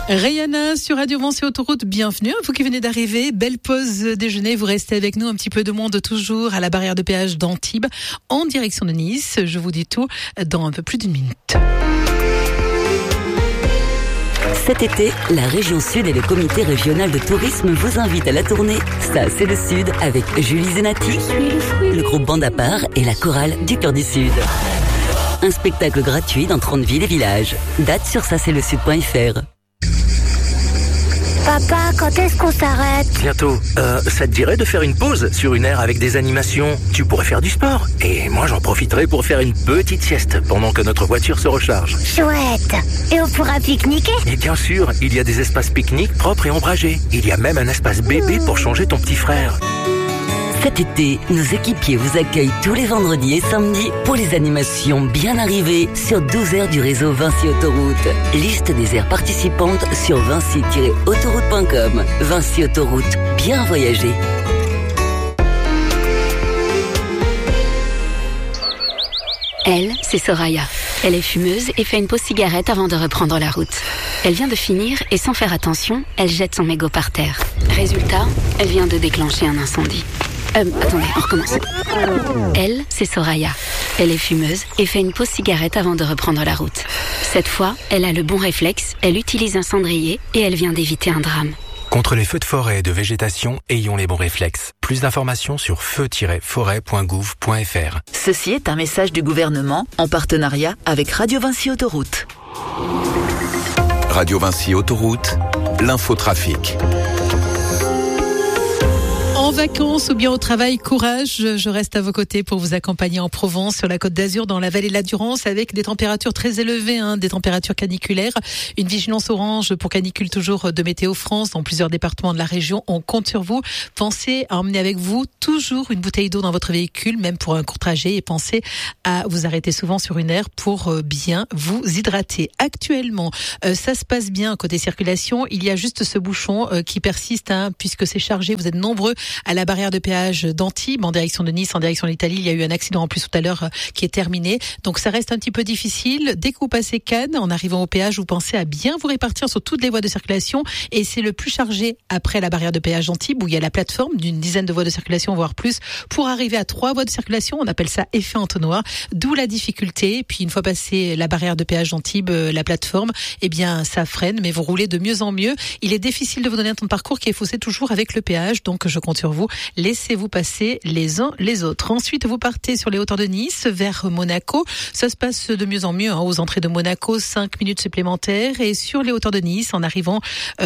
Rihanna sur Radio Vence et Autoroute, bienvenue. Vous qui venez d'arriver, belle pause déjeuner. Vous restez avec nous, un petit peu de monde toujours à la barrière de péage d'Antibes en direction de Nice. Je vous dis tout dans un peu plus d'une minute. Cet été, la région Sud et le comité régional de tourisme vous invitent à la tournée Ça c'est le Sud avec Julie Zenati, le groupe Bande à part et la chorale du Cœur du Sud. Un spectacle gratuit dans 30 villes et villages. Date sur ça-c'est-le-sud.fr. Papa, quand est-ce qu'on s'arrête ? Bientôt. Ça te dirait de faire une pause sur une aire avec des animations ? Tu pourrais faire du sport. Et moi, j'en profiterai pour faire une petite sieste pendant que notre voiture se recharge. Chouette. Et on pourra pique-niquer ? Et bien sûr, il y a des espaces pique-nique propres et ombragés. Il y a même un espace bébé pour changer ton petit frère. Cet été, nos équipiers vous accueillent tous les vendredis et samedis pour les animations bien arrivées sur 12 aires du réseau Vinci Autoroute. Liste des aires participantes sur vinci-autoroute.com. Vinci Autoroute, bien voyager. Elle, c'est Soraya. Elle est fumeuse et fait une pause cigarette avant de reprendre la route. Elle vient de finir et sans faire attention, elle jette son mégot par terre. Résultat, elle vient de déclencher un incendie. Attendez, on recommence. Elle, c'est Soraya. Elle est fumeuse et fait une pause cigarette avant de reprendre la route. Cette fois, elle a le bon réflexe, elle utilise un cendrier et elle vient d'éviter un drame. Contre les feux de forêt et de végétation, ayons les bons réflexes. Plus d'informations sur feu-forêt.gouv.fr. Ceci est un message du gouvernement en partenariat avec Radio Vinci Autoroute. Radio Vinci Autoroute, l'infotrafic. En vacances ou bien au travail, courage, je reste à vos côtés pour vous accompagner en Provence, sur la Côte d'Azur, dans la vallée de la Durance, avec des températures très élevées, des températures caniculaires. Une vigilance orange pour canicule toujours de Météo France dans plusieurs départements de la région. On compte sur vous. Pensez à emmener avec vous toujours une bouteille d'eau dans votre véhicule, même pour un court trajet, et pensez à vous arrêter souvent sur une aire pour bien vous hydrater. Actuellement, ça se passe bien côté circulation. Il y a juste ce bouchon qui persiste, puisque c'est chargé. Vous êtes nombreux à la barrière de péage d'Antibes, en direction de Nice, en direction de l'Italie. Il y a eu un accident en plus tout à l'heure qui est terminé. Donc ça reste un petit peu difficile. Dès que vous passez Cannes, en arrivant au péage, vous pensez à bien vous répartir sur toutes les voies de circulation. Et c'est le plus chargé après la barrière de péage d'Antibes, où il y a la plateforme d'une dizaine de voies de circulation, voire plus, pour arriver à 3 voies de circulation. On appelle ça effet entonnoir. D'où la difficulté. Puis une fois passé la barrière de péage d'Antibes, la plateforme, eh bien ça freine, mais vous roulez de mieux en mieux. Il est difficile de vous donner un temps de parcours qui est faussé toujours avec le péage. Donc je compte sur vous. Laissez-vous passer les uns les autres. Ensuite, vous partez sur les hauteurs de Nice vers Monaco. Ça se passe de mieux en mieux aux entrées de Monaco, 5 minutes supplémentaires. Et sur les hauteurs de Nice, en arrivant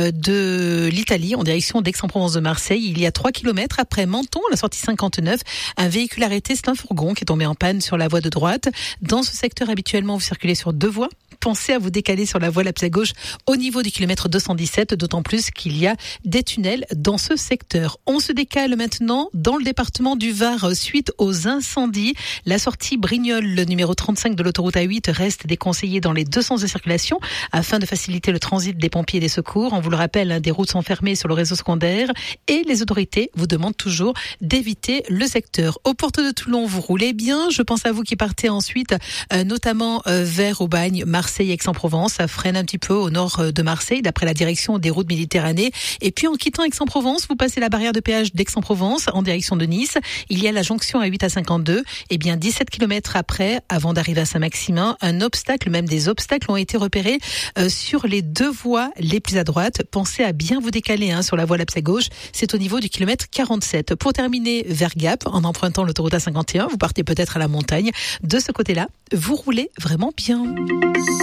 de l'Italie en direction d'Aix-en-Provence de Marseille, il y a 3 km après Menton, la sortie 59, un véhicule arrêté, c'est un fourgon qui est tombé en panne sur la voie de droite. Dans ce secteur, habituellement, vous circulez sur 2 voies. Pensez à vous décaler sur la voie la plus à gauche au niveau du kilomètre 217, d'autant plus qu'il y a des tunnels dans ce secteur. On se décale maintenant dans le département du Var suite aux incendies. La sortie Brignoles, le numéro 35 de l'autoroute A8, reste déconseillée dans les 2 sens de circulation afin de faciliter le transit des pompiers et des secours. On vous le rappelle, des routes sont fermées sur le réseau secondaire et les autorités vous demandent toujours d'éviter le secteur. Aux portes de Toulon, vous roulez bien. Je pense à vous qui partez ensuite notamment vers Aubagne, Marseille, Aix-en-Provence. Ça freine un petit peu au nord de Marseille, d'après la direction des routes Méditerranée. Et puis en quittant Aix-en-Provence, vous passez la barrière de péage d'Aix-en-Provence en direction de Nice. Il y a la jonction A8 à 52. Et bien 17 km après, avant d'arriver à Saint-Maximin, un obstacle, même des obstacles ont été repérés sur les 2 voies les plus à droite. Pensez à bien vous décaler sur la voie la plus à gauche. C'est au niveau du kilomètre 47. Pour terminer, vers Gap, en empruntant l'autoroute A51, vous partez peut-être à la montagne. De ce côté-là, vous roulez vraiment bien.